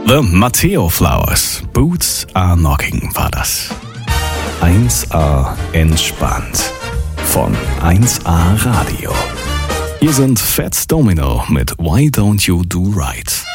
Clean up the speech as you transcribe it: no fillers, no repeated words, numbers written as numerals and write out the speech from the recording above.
The Matteo Flowers, Boots Are Knocking war das. 1A entspannt von 1A Radio. Hier sind Fats Domino mit Why Don't You Do Right.